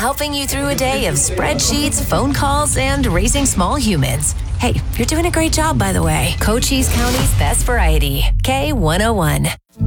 helping you through a day of spreadsheets, phone calls, and raising small humans. Hey, you're doing a great job, by the way. Cochise County's best variety. K101.